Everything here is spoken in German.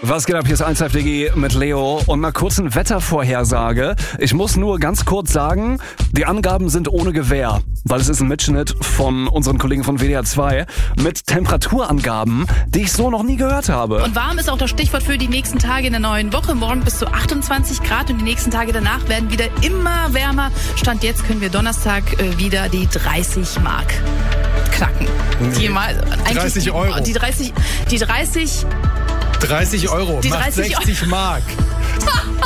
Was geht ab? Hier ist 1Live.de mit Leo und mal kurz eine Wettervorhersage. Ich muss nur ganz kurz sagen, die Angaben sind ohne Gewähr, weil es ist ein Mitschnitt von unseren Kollegen von WDR 2 mit Temperaturangaben, die ich so noch nie gehört habe. Und warm ist auch das Stichwort für die nächsten Tage in der neuen Woche. Morgen bis zu 28 Grad und die nächsten Tage danach werden wieder immer wärmer. Stand jetzt können wir Donnerstag wieder die 30 Mark knacken. Nee. 30 Euro. Die 30 30 Euro, die macht 30 60 Mark.